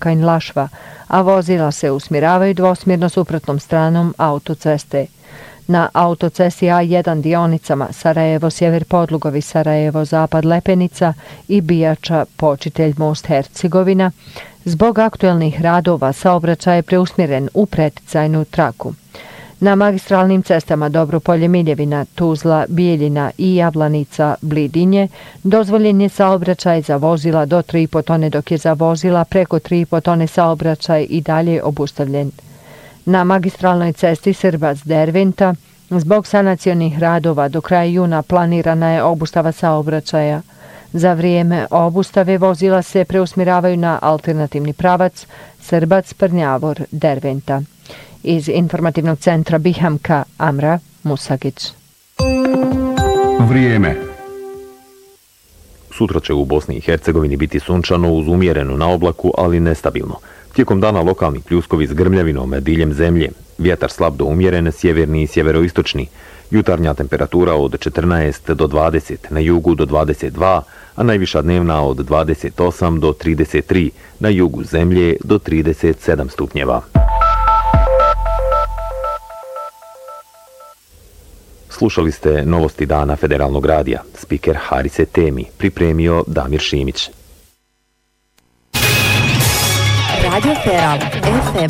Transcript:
Pakrakanj-Lašva, a vozila se usmjeravaju dvosmjerno suprotnom stranom autoceste. Na autocesti A1 dionicama Sarajevo-Sjever Podlugovi, Sarajevo-Zapad Lepenica i Bijača Počitelj Most Hercegovina, zbog aktuelnih radova saobraćaj je preusmjeren u preticajnu traku. Na magistralnim cestama Dobropolje-Miljevina, Tuzla, Bijeljina i Javlanica-Blidinje dozvoljen je saobraćaj za vozila do 3,5 tone, dok je za vozila preko 3,5 tone saobraćaj i dalje obustavljen. Na magistralnoj cesti Srbac-Derventa zbog sanacionih radova do kraja juna planirana je obustava saobraćaja. Za vrijeme obustave vozila se preusmjeravaju na alternativni pravac Srbac-Prnjavor-Derventa. Iz informativnog centra Bihamka, Amra Musagić. Vrijeme. Sutra će u Bosni i Hercegovini biti sunčano uz umjerenu na oblaku, ali nestabilno. Tijekom dana lokalni pljuskovi s grmljavinom diljem zemlje. Vjetar slab do umjeren, sjeverni i sjeveroistočni. Jutarnja temperatura od 14 do 20, na jugu do 22, a najviša dnevna od 28 do 33, na jugu zemlje do 37 stupnjeva. Slušali ste novosti dana Federalnog radija. Spiker Harise Temi, pripremio Damir Šimić. Radio Feral, FM